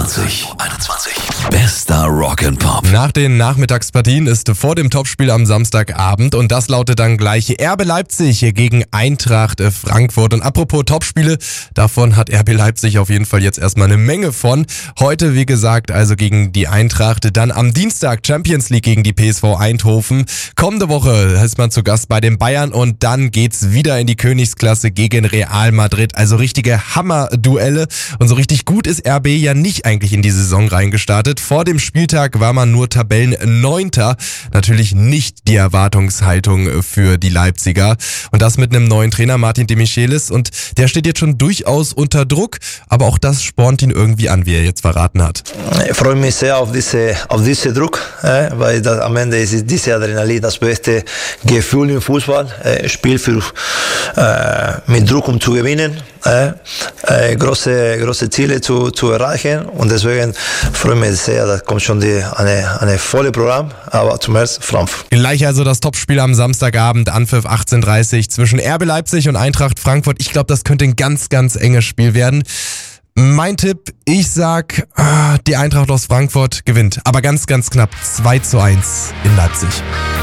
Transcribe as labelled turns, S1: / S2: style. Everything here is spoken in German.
S1: 21. Bester Rock'n'Pop.
S2: Nach den Nachmittagspartien ist vor dem Topspiel am Samstagabend und das lautet dann gleich RB Leipzig gegen Eintracht Frankfurt. Und apropos Topspiele, davon hat RB Leipzig auf jeden Fall jetzt erstmal eine Menge von. Heute, wie gesagt, also gegen die Eintracht, dann am Dienstag Champions League gegen die PSV Eindhoven. Kommende Woche ist man zu Gast bei den Bayern und dann geht's wieder in die Königsklasse gegen Real Madrid. Also richtige Hammer-Duelle und so richtig gut ist RB ja nicht eigentlich in die Saison reingestartet. Vor dem Spieltag war man nur Tabellenneunter. Natürlich nicht die Erwartungshaltung für die Leipziger. Und das mit einem neuen Trainer, Martin de Michelis. Und der steht jetzt schon durchaus unter Druck. Aber auch das spornt ihn irgendwie an, wie er jetzt verraten hat.
S3: Ich freue mich sehr auf diese Druck, weil das, am Ende ist diese Adrenalin das beste Gefühl im Fußball. Spiel mit Druck, um zu gewinnen. Große Ziele zu erreichen. Und deswegen freue ich mich sehr, da kommt schon eine volle Programm, aber zum ersten Frankfurt.
S2: Gleich also das Topspiel am Samstagabend, Anpfiff 18:30 Uhr zwischen RB Leipzig und Eintracht Frankfurt. Ich glaube, das könnte ein ganz, ganz enges Spiel werden. Mein Tipp, ich sag, die Eintracht aus Frankfurt gewinnt, aber ganz, ganz knapp 2:1 in Leipzig.